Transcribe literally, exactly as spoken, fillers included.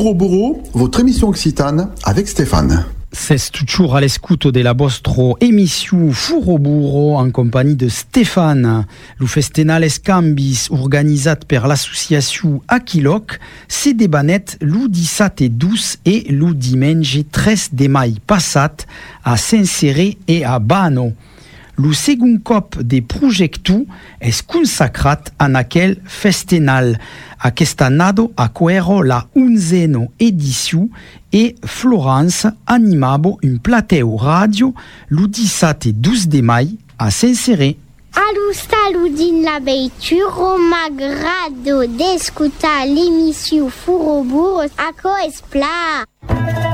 Furoburo, votre émission occitane avec Stéphane. C'est toujours à l'écoute de la vostra émission Furoburo en compagnie de Stéphane. Le festival Escambis organisé par l'association Aquiloc s'est débanet le dix-sept et douze et le dimanche treize de mai passat à Saint-Céré et à Bano. Le second cop des projectus est consacrat en aquel festival. Aquest annado acquero la unzeno edition et Florence animabo un plateo radio le dix-sept et douze de mai à Saint-Céré. Allo saludin la veitura m'agrado d'escutar l'émission Furoburo a co espla.